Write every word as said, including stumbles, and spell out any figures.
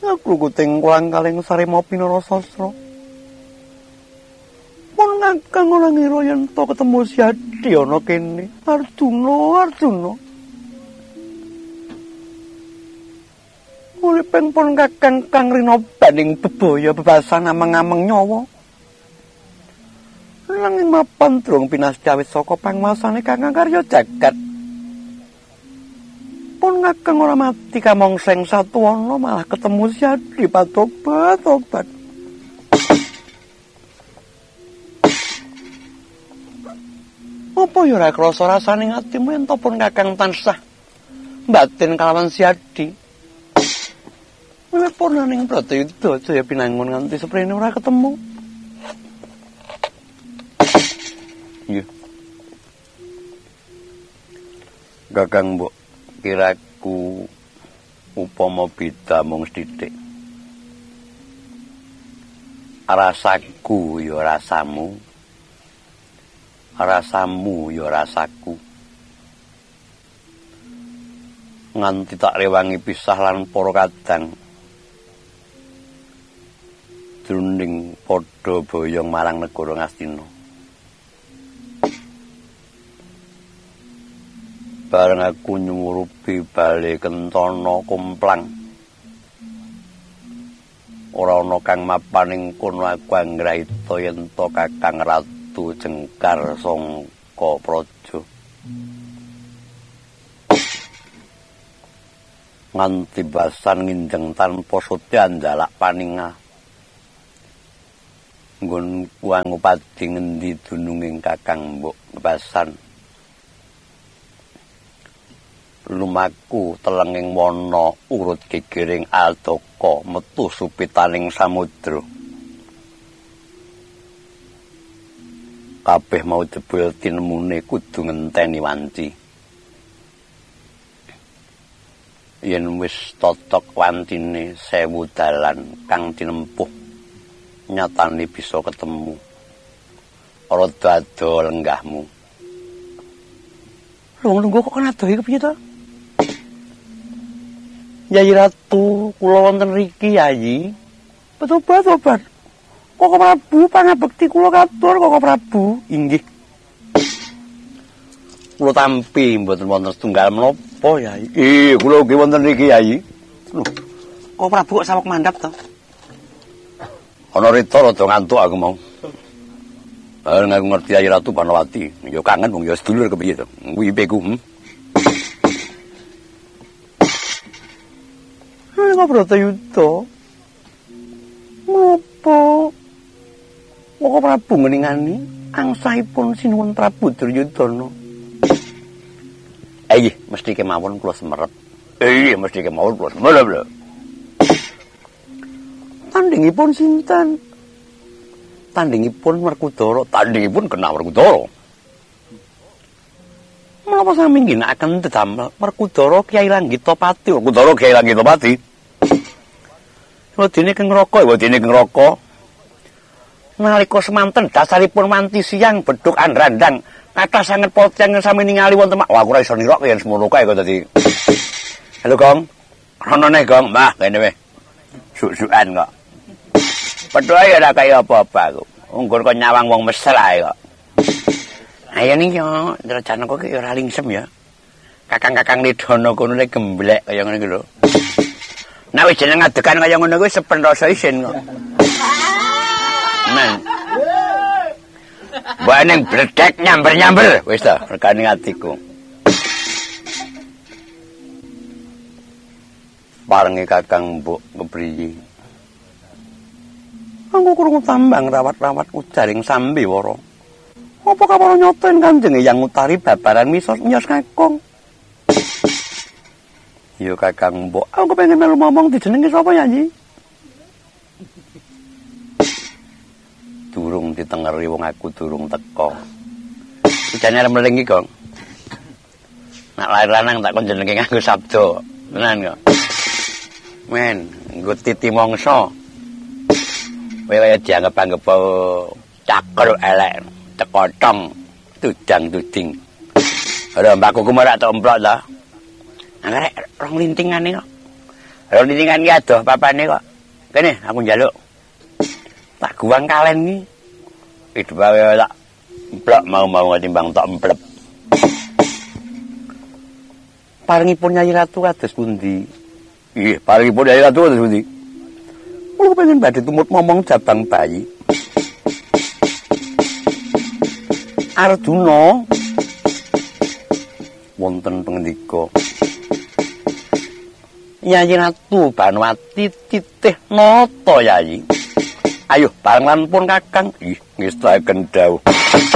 Aku kuting kulang kaleng sarima pinara sastra. Pun ngakang ora ngira yen to ketemu si Adi ana kene. Arjuna, Arjuna. Uriping pun kakang kang rina baning bebaya bebasan ameng-ameng nyawa. Nanging mapan drung pinasjawit saka pangwasane Kakang Karya Jagat. Pun ngakang ora mati kamongseng satuwana malah ketemu si Adi patobat obat. Apa ya ora krasa rasane atimu yen to pun Kakang tansah batin kalawan si Adi. Wis pun ning Bratayuda Jaya pinangun nganti seprene ora ketemu. Iya. Kakang mbok kiraku upama beda mung sithik. Rasaku ya rasamu. Rasamu ya rasaku. Nganti tak rewangi pisah lan para kadang. Jroning padha boyong marang negara Ngastina. Bareng aku nyurupi bale Kentana Kumplang. Ora ana kang mapaning kono aku anggraita yen to Kakang Ratu Jengkar sangka praja. Nganti basan nginjeng tanpa sutya andalak paningah. Nggon kuang upadi ngendi dununging Kakang mbok basan. Lumaku telenging wana urut gegering aldaka metu supitaning samudra. Kabeh mau jebul tinemune kudu ngenteni wanci. Yen wis totok wantine sewu dalan kang tinempuh nyatane bisa ketemu. Rada ado lenggahmu. Lungguh kok ana adoh iki piye to? Yayi Ratu, kula wonten riki, Yayi. Tobat-tobat. Koko Prabu pangabekti kula katur, Koko Prabu. Inggih. Kula tampi mboten wonten setunggal menapa, Yayi. Eh, kula ugi wonten riki, Yayi. Lho, Koko Prabu kok saweg mandhap to? Ana rita rada ngantuk aku mau. Bareng aku ngerti Yayi Ratu Panawati, ya kangen wong ya sedulur kepiye to. Kuwi ipeku. Hmm? Nek Bratayuda. Napa? Koko Prabu ngeningani angsahipun sinuwun Prabu Duryudana. Eh, nggih, mesti kemawon kula semerep. Eh, iya, mesti kemawon kula semerep lho. Tandingipun sinten? Tandingipun Werkudara, tandingipun kena Werkudara. Menapa sami ngginakaken dedamel Werkudara Kyai Langgitapati, Werkudara Kyai Langgitapati. Wadene keng raka, wadene keng raka. Nalika semanten dasaripun wanti siang bedhug andrandang, kathah sanget poteng sami ningali wonten mak. Wah, aku ora iso nirok yen semono kae kok dadi. Halo, Gong. Rono neh, Gong. Mbah, kene weh. Suk-sukan kok. Padha ae ora kaya apa-apa aku. Nggon kok nyawang wong mesra kok. Ayo ning yo, derajane kok ya ora lingsem ya. Kakang-kakang Nidono kono nek gemblek kaya ngene iki lho. Nek wis jeneng ngadekan kaya ngono kuwi sepen rasa isin kok. Nah. Mbok ning bledek nyamber-nyamber wis ta, rekane atiku. Parengi Kakang mbok kepriye? Aku krungu tambang rawat-rawat ujaring Sambiwara. Apa kawula nyoten Kanjeng Hyang Utari babaran misos nyos kakung? Yo Kakang mbok, aku pengen melu ngomong dijenengi sapa ya, Nyi? Durung ditengeri wong aku durung teka. Ujane arep mling iki, Gong. Nak lair lanang tak kon jenenge nganggo sabda. Tenan kok. Men, nggo titi mangsa. Kowe kaya dianggep-anggep cakel elek, tekotong, tudang-tuding. Ora mbakku ku marak tok emplok ta. Arek rong lintingane kok. Lha niningan ki adoh papane kok. Kene aku njaluk. Tak guwang kalen iki. Hidup wae tak emplok mau-mau timbang tok emplep. Paringipun Nyai Ratu kados pundi? Nggih, paringipun Nyai Ratu kados pundi? Kula pengen badhe tumut momong jabang bayi. Arjuna wonten pangandika. Nyai Ratu Banwati titih nata Yayi. Ayo bareng lan pun Kakang. Ih, ngestaken dawuh.